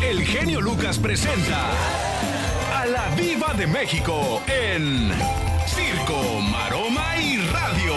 el genio Lucas presenta a la Diva de México en Circo, Maroma y Radio.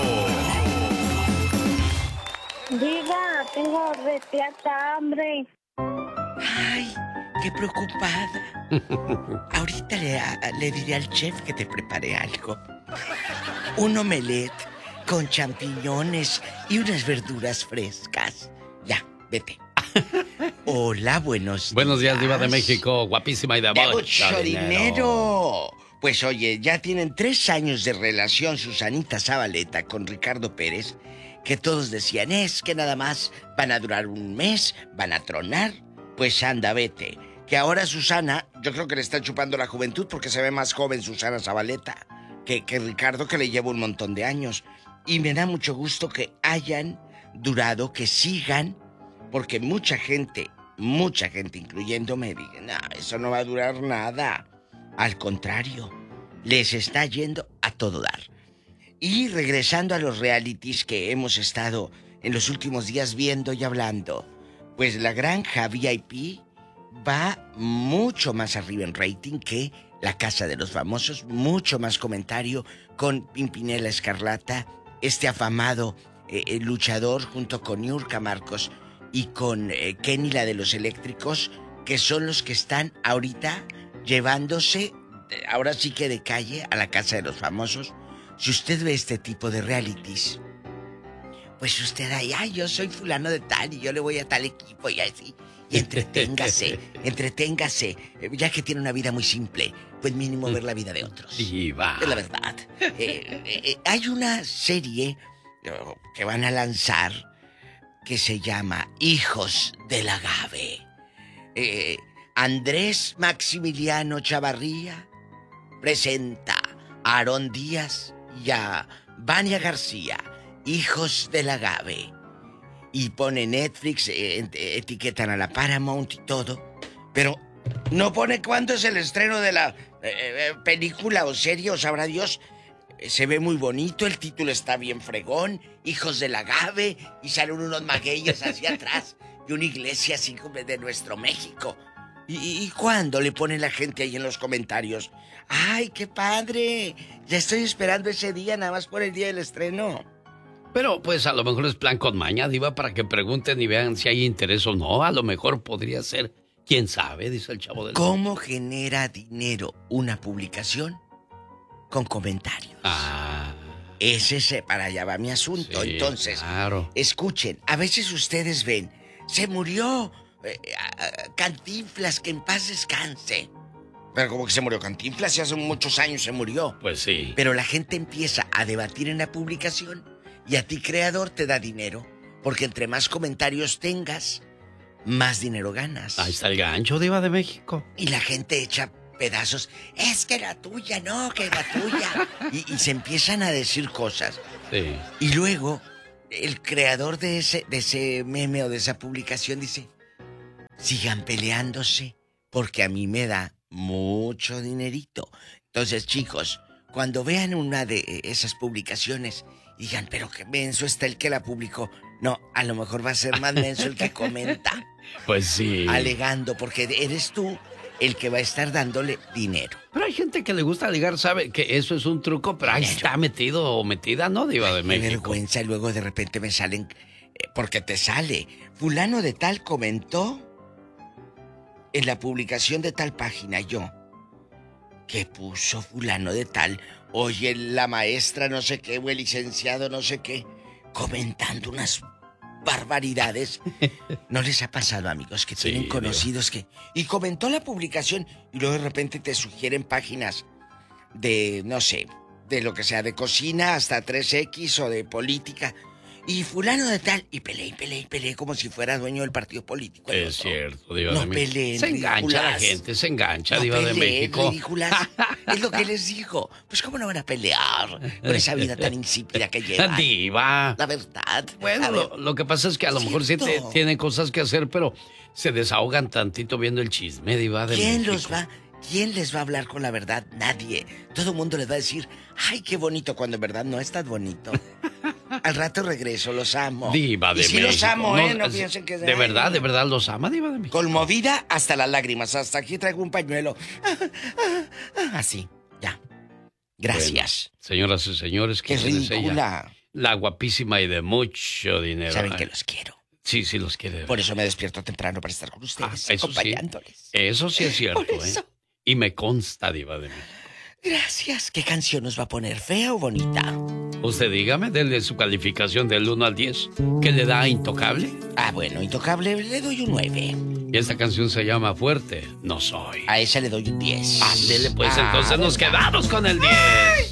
Diva, tengo reteata hambre. Ay, qué preocupada. Ahorita le diré al chef que te prepare algo. Un omelette con champiñones y unas verduras frescas. Ya, vete. Hola, buenos días. Buenos días, Diva de México, guapísima y de mucho dinero. Pues oye, ya tienen 3 años de relación Susanita Zabaleta con Ricardo Pérez, que todos decían, es que nada más van a durar un mes, van a tronar. Pues anda, vete. Que ahora Susana, yo creo que le está chupando la juventud porque se ve más joven Susana Zabaleta que Ricardo, que le lleva un montón de años. Y me da mucho gusto que hayan durado, que sigan, porque mucha gente, incluyéndome, dice, no, eso no va a durar nada. Al contrario, les está yendo a todo dar. Y regresando a los realities que hemos estado en los últimos días viendo y hablando, pues La Granja VIP va mucho más arriba en rating que La Casa de los Famosos, mucho más comentario con Pimpinela Escarlata, este afamado luchador junto con Niurka Marcos y con Kenny, la de los eléctricos, que son los que están ahorita llevándose, ahora sí que de calle, a La Casa de los Famosos. Si usted ve este tipo de realities, pues usted ahí, ay, yo soy fulano de tal y yo le voy a tal equipo y así. Y entreténgase, ya que tiene una vida muy simple, pues mínimo ver la vida de otros. Diva. Es la verdad. Hay una serie que van a lanzar que se llama Hijos del Agave. Andrés Maximiliano Chavarría presenta a Aarón Díaz y a Vania García, Hijos del Agave. Y pone Netflix, etiquetan a la Paramount y todo, pero no pone cuándo es el estreno de la película o serie, o sabrá Dios. Se ve muy bonito, el título está bien fregón, Hijos del Agave, y salen unos magueyes hacia atrás, y una iglesia así como de nuestro México. ¿Y cuándo le pone la gente ahí en los comentarios? ¡Ay, qué padre! Ya estoy esperando ese día, nada más por el día del estreno. Pero pues a lo mejor es plan con maña, Diva, para que pregunten y vean si hay interés o no. A lo mejor podría ser, quién sabe, dice el Chavo del ¿Cómo genera dinero una publicación? Con comentarios. Ese para allá va mi asunto. Sí, entonces, claro. Escuchen, a veces ustedes ven, se murió Cantinflas, que en paz descanse. Pero como que se murió Cantinflas, si hace muchos años se murió. Pues sí. Pero la gente empieza a debatir en la publicación y a ti, creador, te da dinero. Porque entre más comentarios tengas, más dinero ganas. Ahí está el gancho, Diva de México. Y la gente echa pedazos. Es que la tuya, no, que la tuya. y se empiezan a decir cosas. Sí. Y luego, el creador de ese meme o de esa publicación dice, sigan peleándose, porque a mí me da mucho dinerito. Entonces, chicos, cuando vean una de esas publicaciones, digan, pero qué menso está el que la publicó. No, a lo mejor va a ser más menso el que comenta. Pues sí. Alegando, porque eres tú el que va a estar dándole dinero. Pero hay gente que le gusta ligar, sabe que eso es un truco, pero ahí está metido o metida, ¿no, Diva de México? Qué vergüenza, y luego de repente me salen, porque te sale, fulano de tal comentó en la publicación de tal página. Yo, ¿qué puso fulano de tal? Oye, la maestra no sé qué, o el licenciado no sé qué, comentando unas barbaridades. ¿No les ha pasado, amigos, que tienen conocidos que... Y comentó la publicación y luego de repente te sugieren páginas de, no sé, de lo que sea, de cocina hasta 3X o de política. Y fulano de tal, y peleé como si fuera dueño del partido político. Es cierto, Diva de México. No peleen, se engancha la gente, se engancha, Diva de México. Ridículas. Es lo que les digo. Pues cómo no van a pelear con esa vida tan insípida que llevan. Diva. La verdad. Bueno, lo que pasa es que a lo mejor sí tienen cosas que hacer, pero se desahogan tantito viendo el chisme, Diva de México. ¿Quién les va a hablar con la verdad? Nadie. Todo el mundo les va a decir, ay, qué bonito, cuando en verdad no es tan bonito. Al rato regreso, los amo. Diva de y sí México. los amo, no piensen que... De verdad los ama, Diva de México. Conmovida hasta las lágrimas. Hasta aquí traigo un pañuelo. Así, ya. Gracias. Bueno, señoras y señores, qué ridícula. La guapísima y de mucho dinero. Saben que los quiero. Sí, los quiere. Por eso me despierto temprano para estar con ustedes, eso acompañándoles. Sí. Eso sí es cierto, Por eso. Y me consta, Diva de México. Gracias. ¿Qué canción nos va a poner? ¿Fea o bonita? Usted dígame, denle su calificación del 1 al 10. ¿Qué le da a Intocable? Bueno, Intocable le doy un 9. Y esta canción se llama Fuerte, No Soy. A esa le doy un 10. Ándele, pues entonces nos quedamos con el 10.